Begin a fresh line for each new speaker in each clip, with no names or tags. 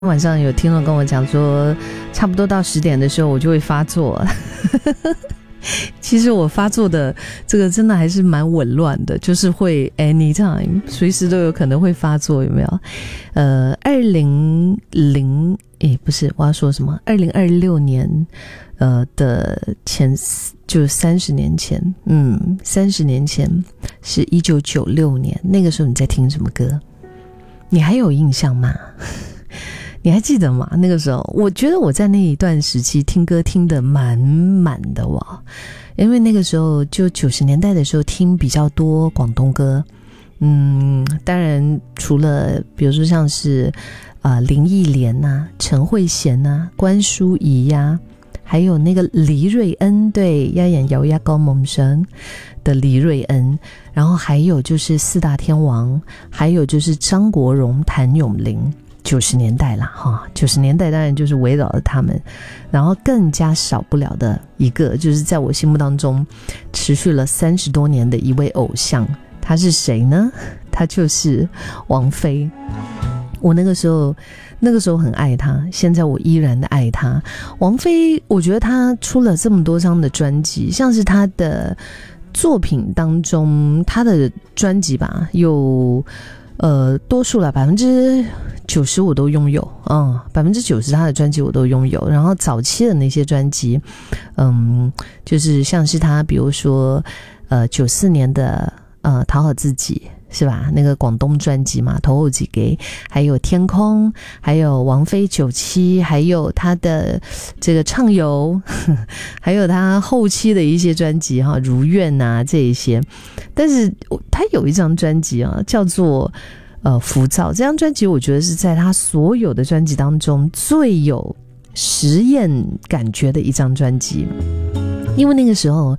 晚上有听众跟我讲说，差不多到10点的时候我就会发作。其实我发作的这个真的还是蛮紊乱的，就是会 anytime 随时都有可能会发作，有没有？2006年的前就30年前，30年前是1996年，那个时候你在听什么歌？你还有印象吗？你还记得吗？那个时候我觉得我在那一段时期听歌听得满满的因为那个时候就90年代的时候听比较多广东歌，当然除了比如说像是林忆莲啊、陈慧娴啊、关淑怡呀，还有那个黎瑞恩，对，要演《摇呀高梦生》的黎瑞恩，然后还有就是四大天王，还有就是张国荣、谭咏麟。90年代啦，90年代当然就是围绕着他们，然后更加少不了的一个，就是在我心目当中持续了30多年的一位偶像，他是谁呢？他就是王菲。我那个时候很爱他，现在我依然的爱他。王菲，我觉得他出了这么多张的专辑，像是他的作品当中，他的专辑吧有多数了90%我都拥有，90%他的专辑我都拥有。然后早期的那些专辑，就是像是他比如说94年的讨好自己是吧，那个广东专辑嘛，头后几给，还有天空，还有王菲97，还有他的这个畅游，还有他后期的一些专辑如愿啊这一些。但是他有一张专辑叫做浮躁，这张专辑我觉得是在他所有的专辑当中最有实验感觉的一张专辑。因为那个时候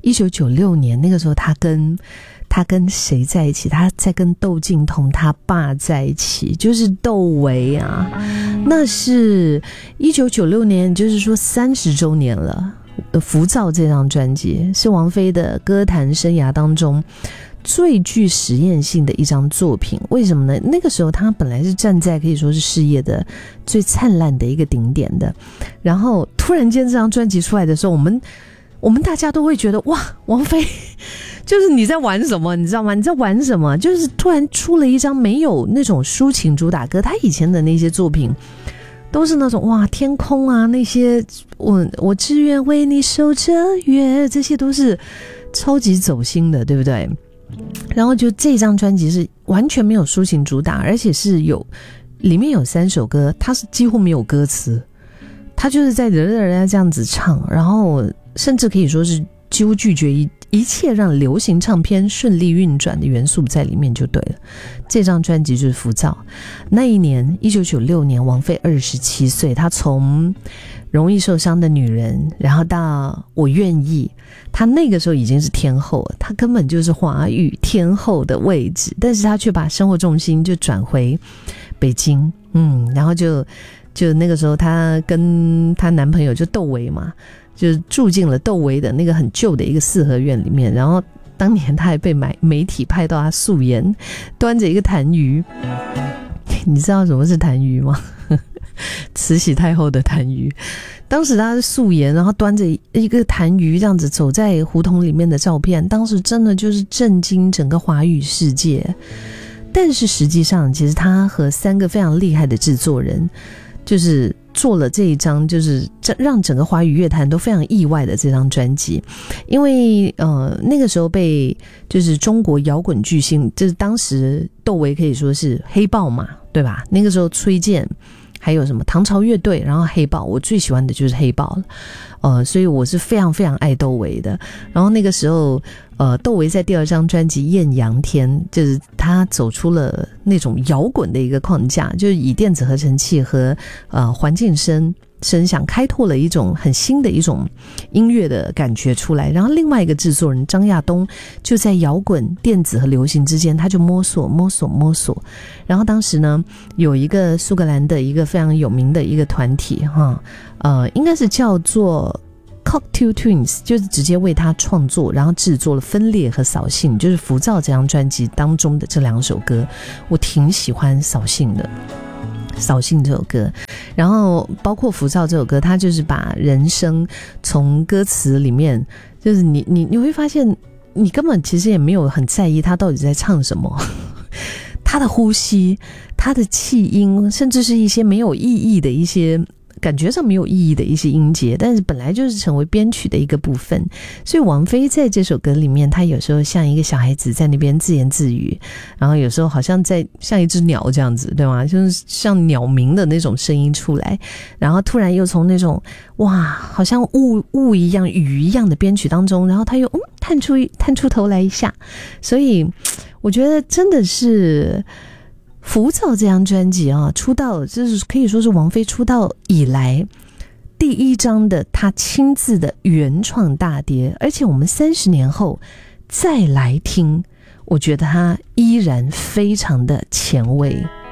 1996年，那个时候他跟谁在一起？他在跟窦靖童他爸在一起，就是窦唯啊。那是1996年，就是说30周年了。浮躁这张专辑是王菲的歌坛生涯当中最具实验性的一张作品。为什么呢？那个时候他本来是站在可以说是事业的最灿烂的一个顶点的，然后突然间这张专辑出来的时候，我们大家都会觉得哇，王菲就是你在玩什么，你知道吗？你在玩什么？就是突然出了一张没有那种抒情主打歌，他以前的那些作品都是那种哇天空啊，那些我只愿为你守着月，这些都是超级走心的，对不对？然后就这张专辑是完全没有抒情主打，而且是里面有3首歌，它是几乎没有歌词，它就是在人家这样子唱，然后甚至可以说是几乎拒绝一切让流行唱片顺利运转的元素在里面就对了。这张专辑就是浮躁。那一年1996年，王菲27岁，她从容易受伤的女人，然后到我愿意，她那个时候已经是天后了，她根本就是华语天后的位置，但是她却把生活重心就转回北京，然后就那个时候她跟她男朋友就窦唯嘛，就是住进了窦唯的那个很旧的一个4合院里面，然后当年他还被媒体拍到他素颜端着一个痰盂。你知道什么是痰盂吗？慈禧太后的痰盂。当时他是素颜，然后端着一个痰盂这样子走在胡同里面的照片，当时真的就是震惊整个华语世界。但是实际上其实他和3个非常厉害的制作人就是做了这一张就是让整个华语乐坛都非常意外的这张专辑。因为那个时候被就是中国摇滚巨星，就是当时窦唯可以说是黑豹嘛，对吧？那个时候崔健还有什么唐朝乐队，然后黑豹，我最喜欢的就是黑豹了，所以我是非常非常爱窦唯的。然后那个时候窦唯在第2张专辑《艳阳天》，就是他走出了那种摇滚的一个框架，就是以电子合成器和环境声响开拓了一种很新的一种音乐的感觉出来。然后另外一个制作人张亚东就在摇滚、电子和流行之间，他就摸索。然后当时呢，有一个苏格兰的一个非常有名的一个团体应该是叫做Cocktail Twins， 就是直接为他创作然后制作了《分裂》和《扫兴》，就是浮躁这张专辑当中的这2首歌，我挺喜欢《扫兴》的。 扫兴这首歌，然后包括浮躁这首歌，它就是把人声从歌词里面，就是你会发现你根本其实也没有很在意他到底在唱什么，他的呼吸，他的气音，甚至是一些没有意义的一些感觉上没有意义的一些音节，但是本来就是成为编曲的一个部分。所以王菲在这首歌里面，她有时候像一个小孩子在那边自言自语，然后有时候好像在像一只鸟这样子，对吗？就是像鸟鸣的那种声音出来，然后突然又从那种哇好像雾一样雨一样的编曲当中，然后她又探出头来一下。所以我觉得真的是浮躁这张专辑啊，出道就是可以说是王菲出道以来第一张的她亲自的原创大碟，而且我们30年后再来听，我觉得她依然非常的前卫。